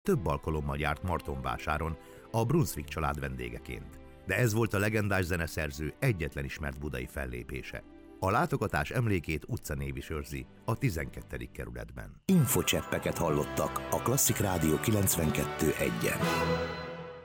több alkalommal járt Martonvásáron a Brunswick család vendégeként. De ez volt a legendás zeneszerző egyetlen ismert budai fellépése. A látogatás emlékét utcanév is őrzi a 12. kerületben. Infocseppeket hallottak a Klasszik Rádió 92.1-en.